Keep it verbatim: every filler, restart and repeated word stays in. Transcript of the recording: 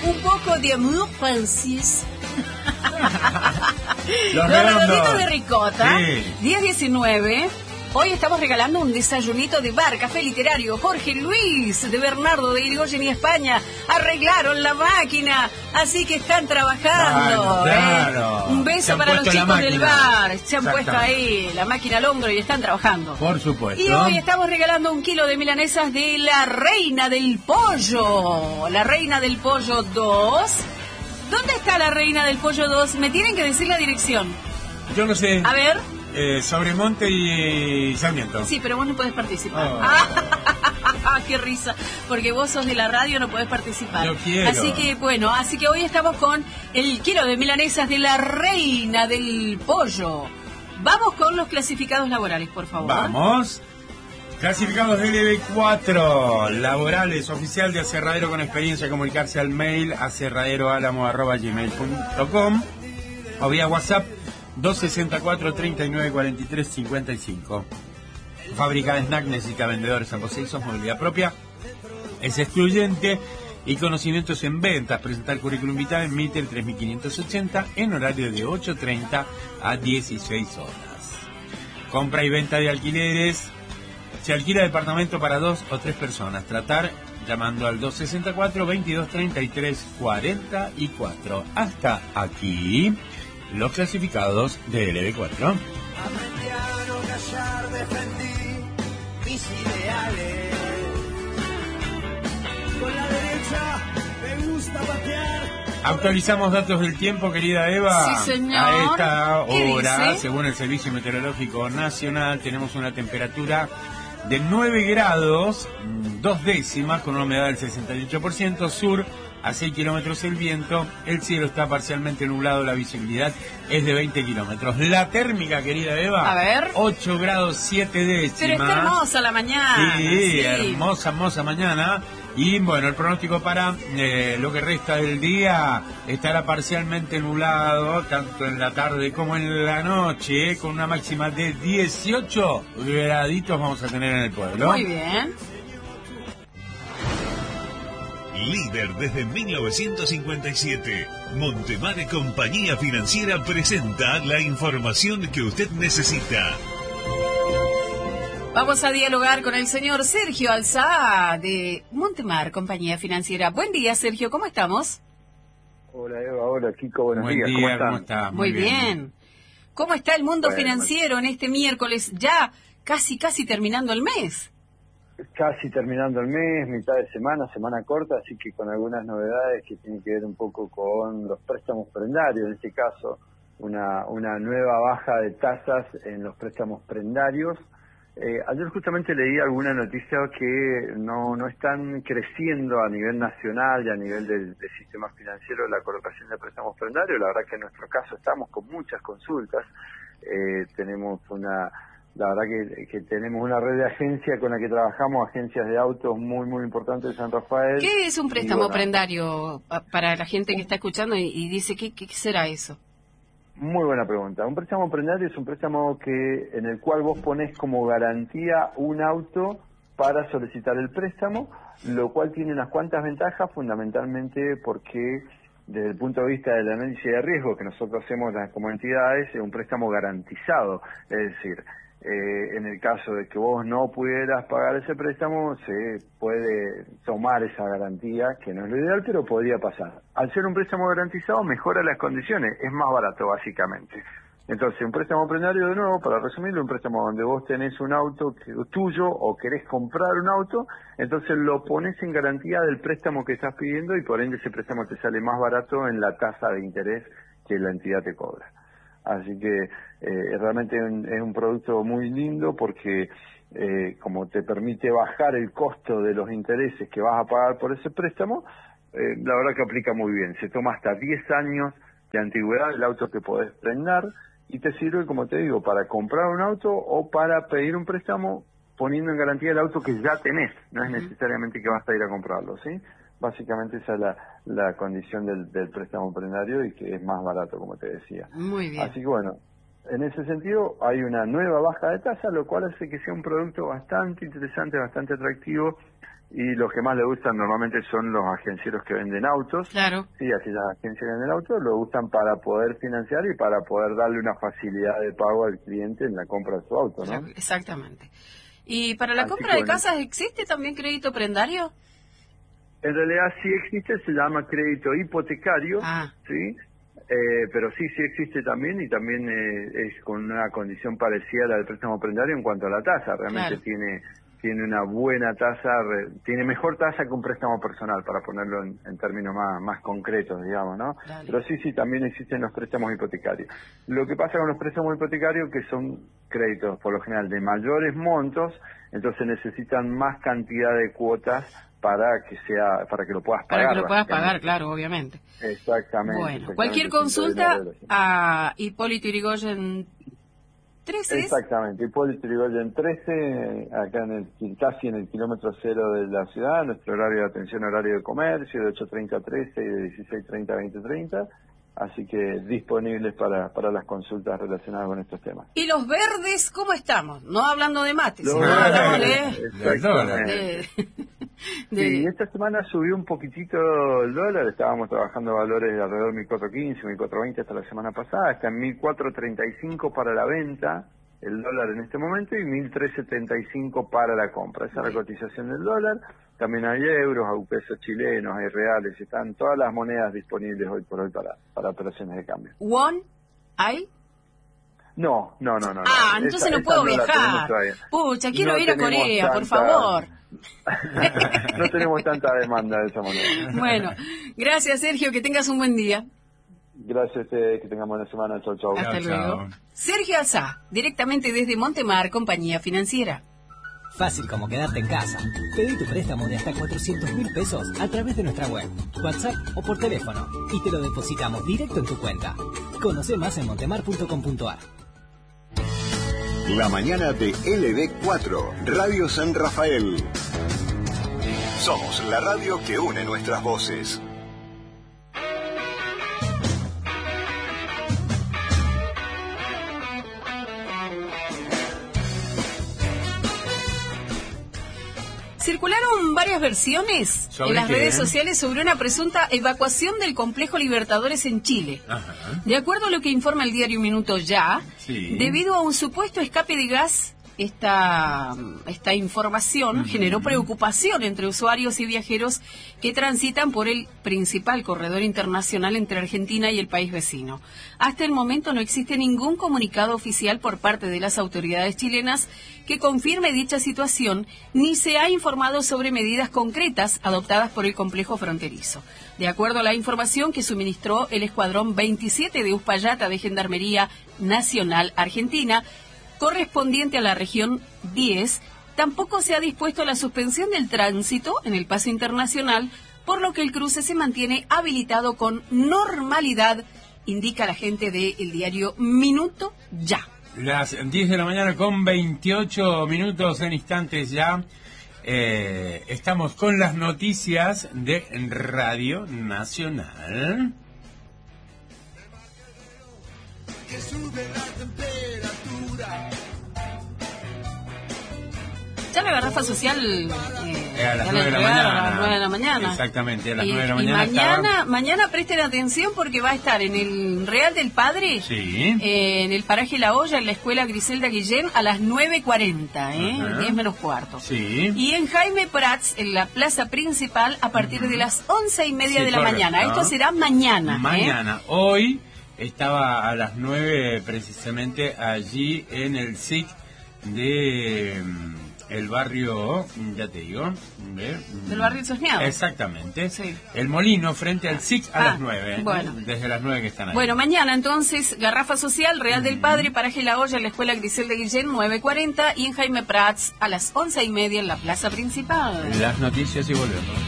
un poco de amour francés. Los, Los redonditos de ricota, sí. diez diecinueve. Hoy estamos regalando un desayunito de bar, café literario. Jorge Luis de Bernardo de Irigoyen y España arreglaron la máquina, así que están trabajando. Claro, claro. ¿eh? Un beso para los chicos del bar. Se han puesto ahí la máquina al hombro y están trabajando. Por supuesto. Y hoy estamos regalando un kilo de milanesas de la Reina del Pollo. La Reina del Pollo dos. ¿Dónde está la Reina del Pollo dos? Me tienen que decir la dirección. Yo no sé. A ver. Eh, Sobremonte y Sarmiento. Sí, pero vos no podés participar. Oh. Ah, qué risa, porque vos sos de la radio, no podés participar. Yo quiero. Así que, bueno, así que hoy estamos con el kilo de milanesas de la Reina del Pollo. Vamos con los clasificados laborales, por favor. Vamos. Clasificados de L B cuatro, laborales, oficial de aserradero con experiencia, comunicarse al mail aserraderoalamo arroba gmail punto com o vía WhatsApp dos sesenta y cuatro, treinta y nueve, cuarenta y tres, cincuenta y cinco. Fábrica de snack necesita vendedores ambos sexos, movilidad propia, es excluyente y conocimientos en ventas. Presentar currículum vitae en Mitre tres mil quinientos ochenta en horario de ocho treinta a dieciséis horas. Compra y venta de alquileres. Se alquila departamento para dos o tres personas. Tratar llamando al dos sesenta y cuatro, veintidós, treinta y tres, cuarenta y cuatro. Hasta aquí los clasificados de L B cuatro. Aprendí a no callar, defendí mis ideales. Con la derecha me gusta patear. Actualizamos datos del tiempo, querida Eva. Sí, señor. A esta hora, dice? según el Servicio Meteorológico Nacional, tenemos una temperatura de nueve grados, dos décimas, con una humedad del sesenta y ocho por ciento, sur a seis kilómetros el viento, el cielo está parcialmente nublado, la visibilidad es de veinte kilómetros. La térmica, querida Eva, a ver, ocho grados siete décimas. Pero está hermosa la mañana. Sí, sí. hermosa, hermosa mañana. Y bueno, el pronóstico para eh, lo que resta del día estará parcialmente nublado, tanto en la tarde como en la noche, con una máxima de dieciocho graditos vamos a tener en el pueblo. Muy bien. Líder desde mil novecientos cincuenta y siete, Montemar Compañía Financiera presenta la información que usted necesita. Vamos a dialogar con el señor Sergio Alzá de Montemar Compañía Financiera. Buen día, Sergio, ¿cómo estamos? Hola Eva, hola Kiko, buenos Buen días, día, ¿cómo están? ¿cómo está? Muy, Muy bien. bien. ¿Cómo está el mundo bueno, financiero en este miércoles, ya casi, casi terminando el mes? Casi terminando el mes, mitad de semana, semana corta, así que con algunas novedades que tienen que ver un poco con los préstamos prendarios, en este caso una, una nueva baja de tasas en los préstamos prendarios. Eh, ayer justamente leí alguna noticia que no, no están creciendo a nivel nacional y a nivel del, del sistema financiero la colocación de préstamos prendarios. La verdad que en nuestro caso estamos con muchas consultas, eh, tenemos una... La verdad que, que tenemos una red de agencias con la que trabajamos, agencias de autos muy, muy importantes de San Rafael. ¿Qué es un préstamo bueno, prendario para la gente que está escuchando y, y dice, ¿qué, ¿qué será eso? Muy buena pregunta. Un préstamo prendario es un préstamo que en el cual vos ponés como garantía un auto para solicitar el préstamo, lo cual tiene unas cuantas ventajas, fundamentalmente porque desde el punto de vista del análisis de riesgo que nosotros hacemos como entidades, es un préstamo garantizado, es decir, Eh, en el caso de que vos no pudieras pagar ese préstamo, se puede tomar esa garantía, que no es lo ideal, pero podría pasar. Al ser un préstamo garantizado, mejora las condiciones, es más barato, básicamente. Entonces, un préstamo prendario, de nuevo, para resumirlo, un préstamo donde vos tenés un auto que, tuyo o querés comprar un auto, entonces lo pones en garantía del préstamo que estás pidiendo y por ende ese préstamo te sale más barato en la tasa de interés que la entidad te cobra. Así que eh, realmente un, es un producto muy lindo porque eh, como te permite bajar el costo de los intereses que vas a pagar por ese préstamo, eh, la verdad que aplica muy bien. Se toma hasta diez años de antigüedad el auto que podés prendar y te sirve, como te digo, para comprar un auto o para pedir un préstamo poniendo en garantía el auto que ya tenés. No es necesariamente que vas a ir a comprarlo, ¿sí? Básicamente esa es la, la condición del, del préstamo prendario y que es más barato, como te decía. Muy bien. Así que bueno, en ese sentido hay una nueva baja de tasa, lo cual hace que sea un producto bastante interesante, bastante atractivo y los que más le gustan normalmente son los agencieros que venden autos. Claro. Sí, aquellas agencias que venden autos lo usan para poder financiar y para poder darle una facilidad de pago al cliente en la compra de su auto, ¿no? Exactamente. ¿Y para la Así compra que, de bueno, casas existe también crédito prendario? En realidad sí existe, se llama crédito hipotecario, Ah. ¿sí? Eh, pero sí, sí existe también y también eh, es con una condición parecida a la del préstamo prendario en cuanto a la tasa. Realmente Claro. tiene tiene una buena tasa, re, tiene mejor tasa que un préstamo personal, para ponerlo en, en términos más, más concretos, digamos, ¿no? Dale. Pero sí, sí, también existen los préstamos hipotecarios. Lo que pasa con los préstamos hipotecarios que son créditos, por lo general, de mayores montos, entonces necesitan más cantidad de cuotas para que sea para que lo puedas pagar. Para que lo puedas pagar, básicamente. claro, obviamente. Exactamente. Bueno, exactamente, cualquier sin consulta regla, sí. a Hipólito Yrigoyen trece. Exactamente, Hipólito Yrigoyen trece, acá en el casi en el kilómetro cero de la ciudad. Nuestro horario de atención, horario de comercio, de ocho treinta a trece y de dieciséis treinta a veinte treinta. Así que disponibles para, para las consultas relacionadas con estos temas. ¿Y los verdes cómo estamos? No hablando de mates, Los sino verdes, hablando de... exactamente. de- de- Sí, esta semana subió un poquitito el dólar, estábamos trabajando valores de alrededor de mil cuatrocientos quince, mil cuatrocientos veinte hasta la semana pasada, está en mil cuatrocientos treinta y cinco para la venta, el dólar en este momento, y mil trescientos setenta y cinco para la compra. Esa es la cotización del dólar. También hay euros, hay pesos chilenos, hay reales, están todas las monedas disponibles hoy por hoy para, para operaciones de cambio. ¿Won? ¿Hay? No, no, no, no. Ah, no. entonces Esa- no esa puedo la tenemos viajar. todavía. Pucha, quiero No ir a tenemos Corea, por tanta- favor. No tenemos tanta demanda de esa moneda. Bueno, gracias Sergio, que tengas un buen día. Gracias a ustedes, que tengan buena semana. Chau, chau. Hasta Chao, luego. chao. Sergio Alzá, directamente desde Montemar, compañía financiera. Fácil como quedarte en casa. Pedí tu préstamo de hasta cuatrocientos mil pesos a través de nuestra web, WhatsApp o por teléfono y te lo depositamos directo en tu cuenta. Conoce más en montemar punto com punto ar. La mañana de L B cuatro, Radio San Rafael. Somos la radio que une nuestras voces. Circularon varias versiones ¿Sobre en las qué? redes sociales sobre una presunta evacuación del complejo Libertadores en Chile. Ajá. De acuerdo a lo que informa el diario Minuto Ya, Sí. debido a un supuesto escape de gas, esta, esta información Ujú. generó preocupación entre usuarios y viajeros que transitan por el principal corredor internacional entre Argentina y el país vecino. Hasta el momento no existe ningún comunicado oficial por parte de las autoridades chilenas que confirme dicha situación, ni se ha informado sobre medidas concretas adoptadas por el complejo fronterizo. De acuerdo a la información que suministró el Escuadrón veintisiete de Uspallata de Gendarmería Nacional Argentina, correspondiente a la región diez, tampoco se ha dispuesto la suspensión del tránsito en el paso internacional, por lo que el cruce se mantiene habilitado con normalidad, indica la gente del diario Minuto Ya. Las diez de la mañana con veintiocho minutos, en instantes ya. Eh, estamos con las noticias de Radio Nacional. Que sube la temperatura. Ya la garrafa social eh, Eh, a las ya nueve de la entregaron mañana. a las nueve de la mañana. Exactamente, a las Y- nueve de la y mañana mañana, estaba- mañana presten atención porque va a estar en el Real del Padre, Sí. eh, en el paraje La Olla, en la escuela Griselda Guillén, a las nueve cuarenta, ¿eh? Ajá. diez menos cuarto. Sí. Y en Jaime Prats, en la plaza principal, a partir de las once y media Sí, de la correcto. mañana. Esto será mañana. ¿eh? Mañana. Hoy estaba a las nueve precisamente allí en el S I C de mm, el barrio, ya te digo, de- Del barrio Sosneado. Exactamente. Sí. El Molino frente al S I C a Ah, las nueve. bueno. Desde las nueve que están ahí. Bueno, mañana entonces, Garrafa Social, Real del Padre, Paraje La Olla, en la escuela Griselda Guillén, nueve cuarenta, y en Jaime Prats a las once y media en la plaza principal. Las noticias y volvemos.